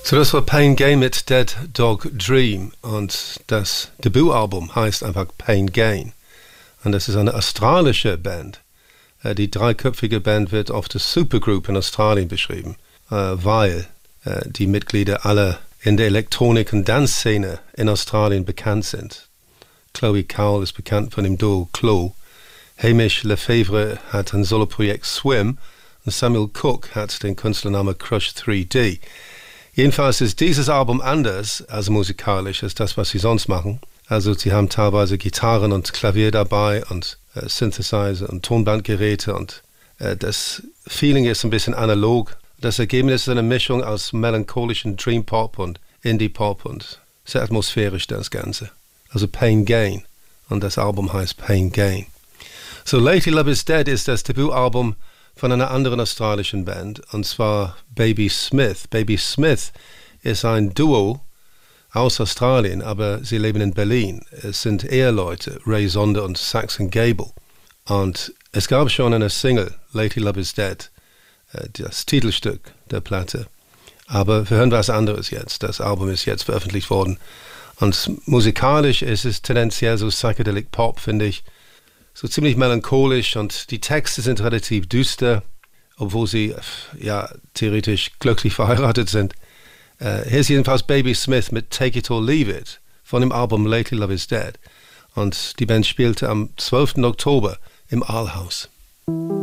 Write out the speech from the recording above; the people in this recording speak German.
So, das war Pain Gain mit Dead Dog Dream und das Debütalbum heißt einfach Pain Gain. Und das ist eine australische Band. Die dreiköpfige Band wird oft als Supergroup in Australien beschrieben, weil die Mitglieder alle in der Elektronik- und Dance-Szene in Australien bekannt sind. Chloe Cowell ist bekannt von dem Duo Chloe. Hamish Lefebvre hat ein Soloprojekt Swim und Samuel Cook hat den Künstlernamen Crush 3D. Jedenfalls ist dieses Album anders als musikalisch als das, was sie sonst machen. Also sie haben teilweise Gitarren und Klavier dabei und Synthesizer und Tonbandgeräte und das Feeling ist ein bisschen analog. Das Ergebnis ist eine Mischung aus melancholischen Dream Pop und Indie Pop und sehr atmosphärisch das Ganze. Also Pain Gain und das Album heißt Pain Gain. So Lady Love is Dead ist das Debütalbum von einer anderen australischen Band, und zwar Baby Smith. Baby Smith ist ein Duo aus Australien, aber sie leben in Berlin. Es sind Eheleute, Ray Sonder und Saxon Gable. Und es gab schon eine Single, Lady Love is Dead, das Titelstück der Platte. Aber wir hören was anderes jetzt. Das Album ist jetzt veröffentlicht worden. Und musikalisch ist es tendenziell so Psychedelic Pop, finde ich. So ziemlich melancholisch und die Texte sind relativ düster, obwohl sie ja theoretisch glücklich verheiratet sind. Hier ist jedenfalls Baby Smith mit Take It or Leave It von dem Album Lady Love is Dead. Und die Band spielte am 12. Oktober im Aalhaus.